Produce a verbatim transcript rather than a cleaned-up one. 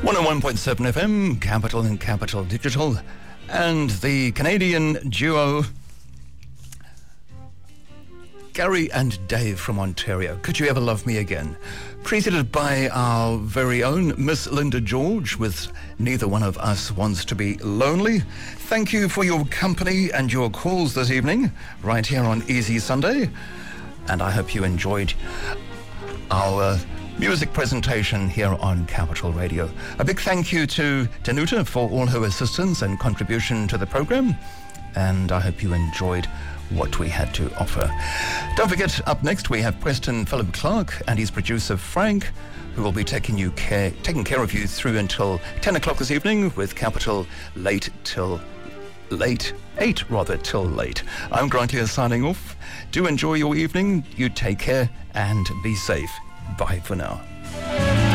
one oh one point seven F M, Capital and Capital Digital, and the Canadian duo Gary and Dave from Ontario. Could You Ever Love Me Again? Preceded by our very own Miss Linda George with Neither One of Us Wants to Be Lonely. Thank you for your company and your calls this evening, right here on Easy Sunday. And I hope you enjoyed our uh, music presentation here on Capital Radio. A big thank you to Danuta for all her assistance and contribution to the program, and I hope you enjoyed what we had to offer. Don't forget, up next we have Preston Philip Clark and his producer Frank, who will be taking you care, taking care of you through until ten o'clock this evening with Capital Late Till Late, eight rather, till late. I'm Grant Lear signing off. Do enjoy your evening, you take care and be safe. Bye for now.